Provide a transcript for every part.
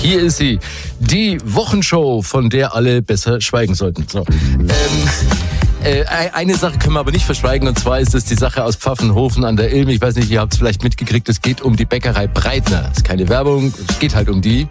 Hier ist sie, die Wochenshow, von der alle besser schweigen sollten. So. Eine Sache können wir aber nicht verschweigen, und zwar ist es die Sache aus Pfaffenhofen an der Ilm. Ich weiß nicht, ihr habt es vielleicht mitgekriegt, es geht um die Bäckerei Breitner. Das ist keine Werbung, es geht halt um die.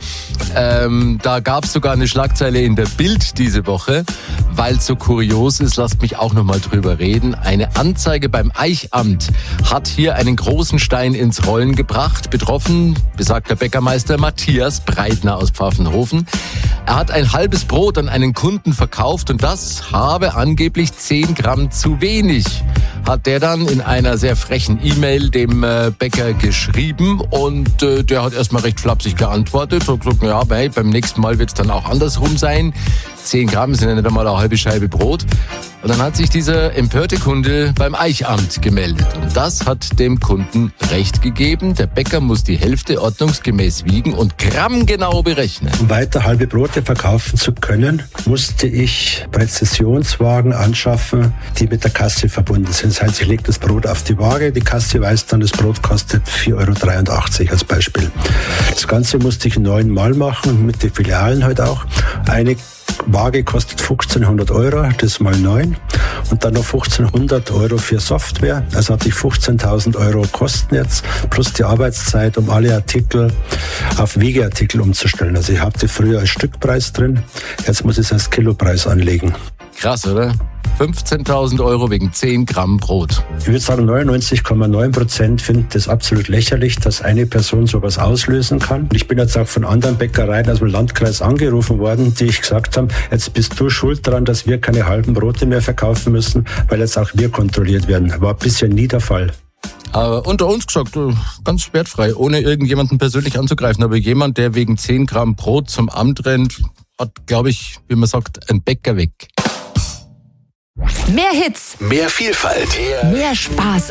Da gab es sogar eine Schlagzeile in der Bild diese Woche, weil es so kurios ist, lasst mich auch nochmal drüber reden. Eine Anzeige beim Eichamt hat hier einen großen Stein ins Rollen gebracht. Betroffen, besagter Bäckermeister Matthias Breitner aus Pfaffenhofen. Er hat ein halbes Brot an einen Kunden verkauft und das habe angeblich 10 Gramm zu wenig, hat der dann in einer sehr frechen E-Mail dem Bäcker geschrieben, und der hat erstmal recht flapsig geantwortet und gesagt, ja, hey, beim nächsten Mal wird es dann auch andersrum sein. 10 Gramm sind ja nicht einmal eine halbe Scheibe Brot. Und dann hat sich dieser empörte Kunde beim Eichamt gemeldet. Und das hat dem Kunden recht gegeben. Der Bäcker muss die Hälfte ordnungsgemäß wiegen und grammgenau berechnen. Um weiter halbe Brote verkaufen zu können, musste ich Präzisionswagen anschaffen, die mit der Kasse verbunden sind. Das heißt, ich lege das Brot auf die Waage, die Kasse weiß dann, das Brot kostet 4,83 € als Beispiel. Das Ganze musste ich 9-mal machen, mit den Filialen halt auch. Eine Waage kostet 1.500 €, das mal 9. Und dann noch 1.500 € für Software. Also hatte ich 15.000 € Kosten jetzt, plus die Arbeitszeit, um alle Artikel auf Wiegeartikel umzustellen. Also ich hatte früher als Stückpreis drin, jetzt muss ich es als Kilopreis anlegen. Krass, oder? 15.000 € wegen 10 Gramm Brot. Ich würde sagen, 99,9% finden das absolut lächerlich, dass eine Person sowas auslösen kann. Ich bin jetzt auch von anderen Bäckereien aus dem Landkreis angerufen worden, die gesagt haben, jetzt bist du schuld daran, dass wir keine halben Brote mehr verkaufen müssen, weil jetzt auch wir kontrolliert werden. War bisher nie der Fall. Aber unter uns gesagt, ganz wertfrei, ohne irgendjemanden persönlich anzugreifen. Aber jemand, der wegen 10 Gramm Brot zum Amt rennt, hat, glaube ich, wie man sagt, einen Bäcker weg. Mehr Hits, mehr Vielfalt, mehr Spaß